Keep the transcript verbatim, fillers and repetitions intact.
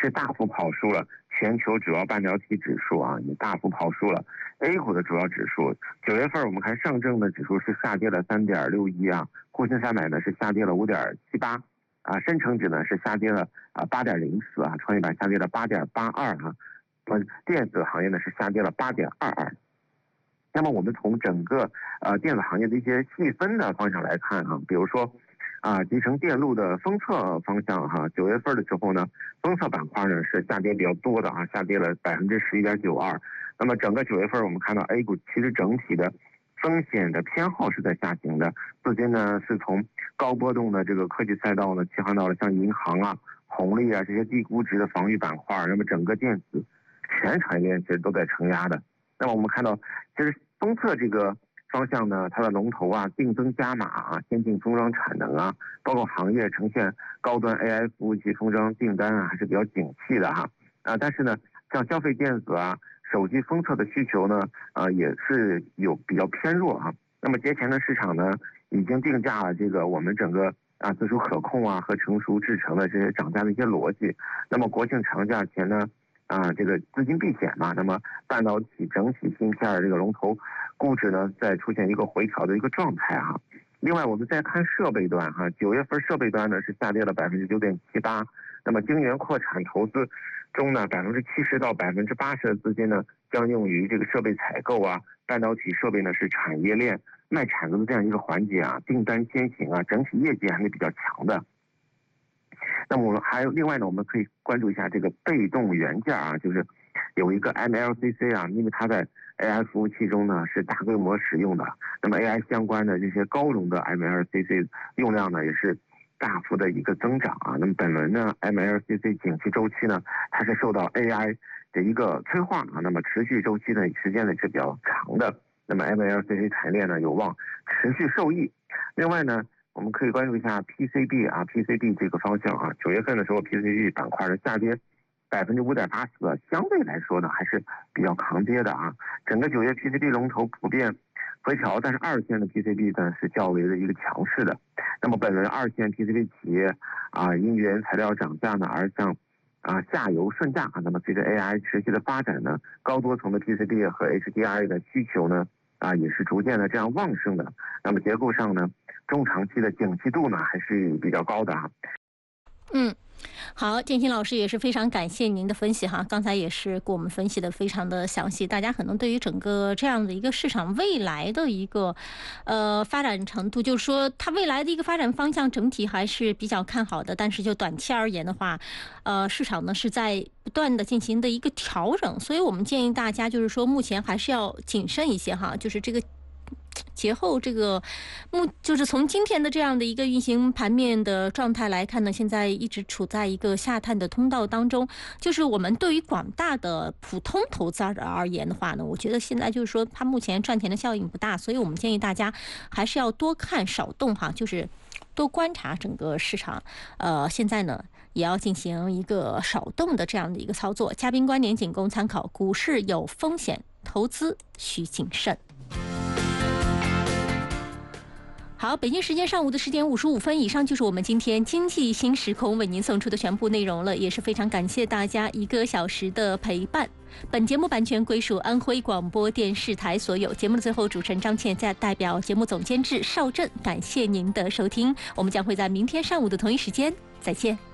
是大幅跑输了全球主要半导体指数啊，也大幅跑输了 A 股的主要指数。九月份我们看上证的指数是下跌了 三点六一 啊，沪深三百呢是下跌了 五点七八 啊，深成指呢是下跌了啊 八点零四 啊，创业板下跌了 八点八二 啊，呃，电子行业呢是下跌了 八点二二。那么我们从整个呃电子行业的一些细分的方向来看哈、啊，比如说啊集成电路的封测方向哈、啊，九月份的时候呢，封测板块呢是下跌比较多的啊，下跌了百分之十一点九二。那么整个九月份我们看到 A 股其实整体的风险的偏好是在下行的，资金呢是从高波动的这个科技赛道呢切换到了像银行啊、红利啊这些低估值的防御板块，那么整个电子全产业链其实都在承压的。那么我们看到，其实封测这个方向呢，它的龙头啊、定增加码啊、先进封装产能啊，包括行业呈现高端 A I 服务器封装订单啊，还是比较景气的哈。啊，但是呢，像消费电子啊、手机封测的需求呢，啊也是有比较偏弱啊。那么节前的市场呢，已经定价了这个我们整个啊自主可控啊和成熟制成的这些涨价的一些逻辑。那么国庆长假前呢，啊，这个资金避险嘛，那么半导体整体芯片这个龙头估值呢，在出现一个回调的一个状态哈。另外，我们再看设备端哈，九月份设备端呢是下跌了百分之九点七八，那么晶圆扩产投资中呢，百分之七十到百分之八十的资金呢，将用于这个设备采购啊，半导体设备呢是产业链卖产子的这样一个环节啊，订单先行啊，整体业绩还是比较强的。那么我们还有另外呢，我们可以关注一下这个被动元件啊，就是有一个 M L C C 啊，因为它在 A I 服务器中呢是大规模使用的，那么 A I 相关的这些高容的 M L C C 用量呢也是大幅的一个增长啊。那么本轮呢 M L C C 景气周期呢，它是受到 A I 的一个催化啊，那么持续周期呢时间呢是比较长的，那么 M L C C 产业链呢有望持续受益。另外呢，我们可以关注一下 P C B 啊 ，P C B 这个方向啊，九月份的时候 P C B 板块的下跌百分之五点八四，相对来说呢还是比较抗跌的啊。整个九月 P C B 龙头普遍回调，但是二线的 P C B 呢是较为的一个强势的。那么本轮二线 P C B 企业啊，因原材料涨价呢而向啊下游顺价，那么随着 A I 持续的发展呢，高多层的 P C B 和 H D I 的需求呢啊也是逐渐的这样旺盛的。那么结构上呢，中长期的景气度呢还是比较高的啊。 嗯。好，建新老师也是非常感谢您的分析哈，刚才也是给我们分析的非常的详细，大家可能对于整个这样的一个市场未来的一个呃发展程度，就是说它未来的一个发展方向整体还是比较看好的，但是就短期而言的话，呃市场呢是在不断的进行的一个调整，所以我们建议大家就是说目前还是要谨慎一些哈，就是这个节后这个目就是从今天的这样的一个运行盘面的状态来看呢，现在一直处在一个下探的通道当中。就是我们对于广大的普通投资者而言的话呢，我觉得现在就是说它目前赚钱的效应不大，所以我们建议大家还是要多看少动哈，就是多观察整个市场。呃，现在呢也要进行一个少动的这样的一个操作。嘉宾观点仅供参考，股市有风险，投资需谨慎。好，北京时间上午的十点五十五分，以上就是我们今天经济新时空为您送出的全部内容了，也是非常感谢大家一个小时的陪伴。本节目版权归属安徽广播电视台所有。节目的最后，主持人张倩在代表节目总监制邵震，感谢您的收听，我们将会在明天上午的同一时间再见。